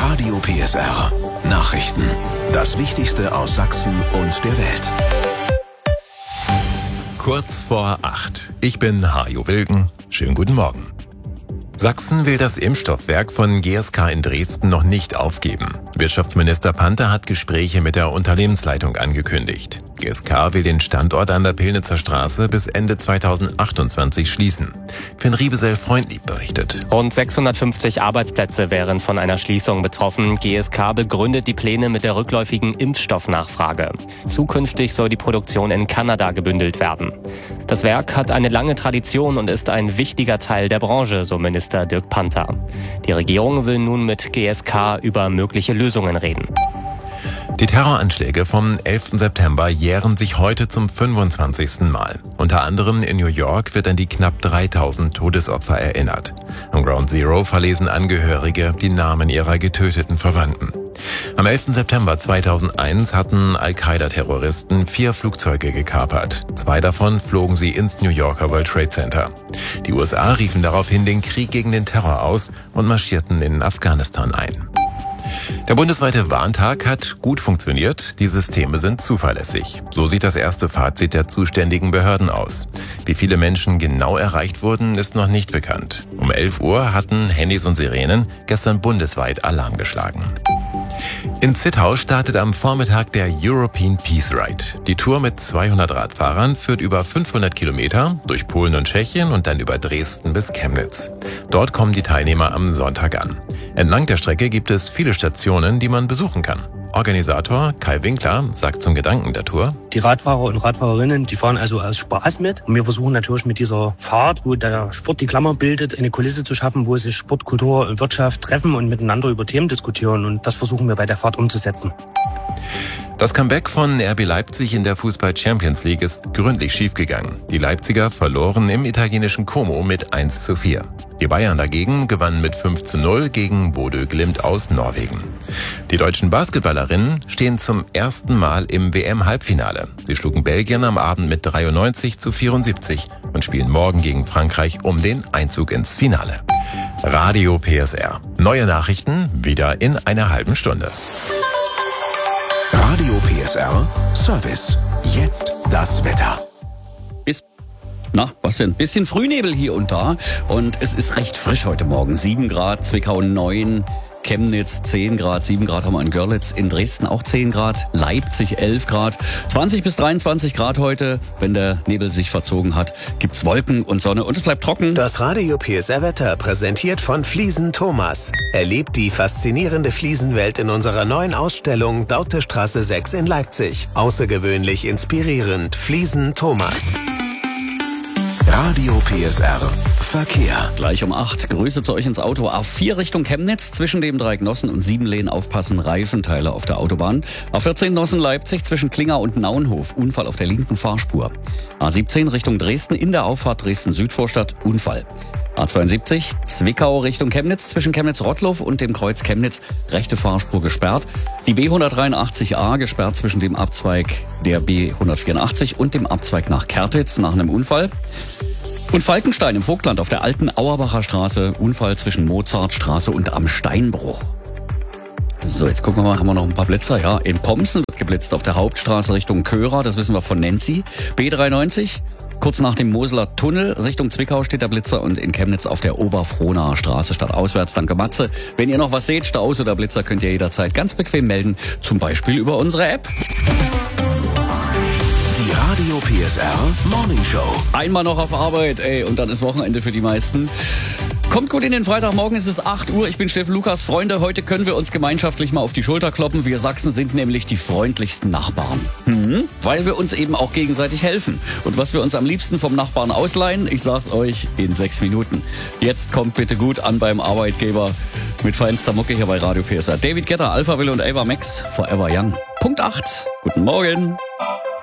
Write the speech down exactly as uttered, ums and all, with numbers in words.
Radio P S R. Nachrichten. Das Wichtigste aus Sachsen und der Welt. Kurz vor acht. Ich bin Hajo Wilken. Schönen guten Morgen. Sachsen will das Impfstoffwerk von G S K in Dresden noch nicht aufgeben. Wirtschaftsminister Panther hat Gespräche mit der Unternehmensleitung angekündigt. G S K will den Standort an der Pillnitzer Straße bis Ende zweitausendachtundzwanzig schließen. Finn Riebesell-Freundlieb berichtet. Rund sechshundertfünfzig Arbeitsplätze wären von einer Schließung betroffen. G S K begründet die Pläne mit der rückläufigen Impfstoffnachfrage. Zukünftig soll die Produktion in Kanada gebündelt werden. Das Werk hat eine lange Tradition und ist ein wichtiger Teil der Branche, so Minister Dirk Panther. Die Regierung will nun mit G S K über mögliche Lösungen reden. Die Terroranschläge vom elften September jähren sich heute zum fünfundzwanzigsten Mal. Unter anderem in New York wird an die knapp dreitausend Todesopfer erinnert. Am Ground Zero verlesen Angehörige die Namen ihrer getöteten Verwandten. Am elften September zweitausendeins hatten Al-Qaida-Terroristen vier Flugzeuge gekapert. Zwei davon flogen sie ins New Yorker World Trade Center. Die U S A riefen daraufhin den Krieg gegen den Terror aus und marschierten in Afghanistan ein. Der bundesweite Warntag hat gut funktioniert, die Systeme sind zuverlässig. So sieht das erste Fazit der zuständigen Behörden aus. Wie viele Menschen genau erreicht wurden, ist noch nicht bekannt. Um elf Uhr hatten Handys und Sirenen gestern bundesweit Alarm geschlagen. In Zittau startet am Vormittag der European Peace Ride. Die Tour mit zweihundert Radfahrern führt über fünfhundert Kilometer durch Polen und Tschechien und dann über Dresden bis Chemnitz. Dort kommen die Teilnehmer am Sonntag an. Entlang der Strecke gibt es viele Stationen, die man besuchen kann. Organisator Kai Winkler sagt zum Gedanken der Tour: Die Radfahrer und Radfahrerinnen, die fahren also aus Spaß mit. Und wir versuchen natürlich mit dieser Fahrt, wo der Sport die Klammer bildet, eine Kulisse zu schaffen, wo sich Sport, Kultur und Wirtschaft treffen und miteinander über Themen diskutieren. Und das versuchen wir bei der Fahrt umzusetzen. Das Comeback von R B Leipzig in der Fußball-Champions League ist gründlich schiefgegangen. Die Leipziger verloren im italienischen Como mit eins zu vier. Die Bayern dagegen gewannen mit fünf zu null gegen Bodø Glimt aus Norwegen. Die deutschen Basketballerinnen stehen zum ersten Mal im W M-Halbfinale. Sie schlugen Belgien am Abend mit dreiundneunzig zu vierundsiebzig und spielen morgen gegen Frankreich um den Einzug ins Finale. Radio P S R. Neue Nachrichten wieder in einer halben Stunde. Radio P S R Service. Jetzt das Wetter. Na, was denn? Bisschen Frühnebel hier und da. Und es ist recht frisch heute Morgen. sieben Grad, Zwickau neun, Chemnitz zehn Grad, sieben Grad haben wir in Görlitz, in Dresden auch zehn Grad, Leipzig elf Grad, zwanzig bis dreiundzwanzig Grad heute. Wenn der Nebel sich verzogen hat, gibt's Wolken und Sonne und es bleibt trocken. Das Radio P S R Wetter präsentiert von Fliesen Thomas. Erlebt die faszinierende Fliesenwelt in unserer neuen Ausstellung Dautestraße sechs in Leipzig. Außergewöhnlich inspirierend. Fliesen Thomas. Radio P S R Verkehr. Gleich um acht. Grüße zu euch ins Auto. A vier Richtung Chemnitz. Zwischen dem Dreieck Nossen und Siebenlehn aufpassen. Reifenteile auf der Autobahn. A vierzehn Nossen Leipzig zwischen Klinger und Naunhof. Unfall auf der linken Fahrspur. A siebzehn Richtung Dresden in der Auffahrt Dresden-Südvorstadt. Unfall. A zweiundsiebzig Zwickau Richtung Chemnitz zwischen Chemnitz-Rottloff und dem Kreuz Chemnitz. Rechte Fahrspur gesperrt. Die B hundertdreiundachtzig A gesperrt zwischen dem Abzweig der B hundertvierundachtzig und dem Abzweig nach Kertitz nach einem Unfall. Und Falkenstein im Vogtland auf der alten Auerbacher Straße. Unfall zwischen Mozartstraße und am Steinbruch. So, jetzt gucken wir mal, haben wir noch ein paar Blitzer? Ja, in Pomsen wird geblitzt auf der Hauptstraße Richtung Körer. Das wissen wir von Nancy. B dreiundneunzig. Kurz nach dem Moseler Tunnel Richtung Zwickau steht der Blitzer und in Chemnitz auf der Oberfrohnaer Straße statt auswärts. Danke Matze. Wenn ihr noch was seht, Staus oder Blitzer, könnt ihr jederzeit ganz bequem melden. Zum Beispiel über unsere App. Die Radio P S R Morning Show. Einmal noch auf Arbeit, ey, und dann ist Wochenende für die meisten. Kommt gut in den Freitagmorgen, es ist acht Uhr. Ich bin Steffen Lukas. Freunde, heute können wir uns gemeinschaftlich mal auf die Schulter kloppen. Wir Sachsen sind nämlich die freundlichsten Nachbarn. Hm? Weil wir uns eben auch gegenseitig helfen. Und was wir uns am liebsten vom Nachbarn ausleihen, ich sag's euch in sechs Minuten. Jetzt kommt bitte gut an beim Arbeitgeber mit feinster Mucke hier bei Radio P S R. David Guetta, Alpha Will und Ava Max, Forever Young. Punkt acht. Guten Morgen.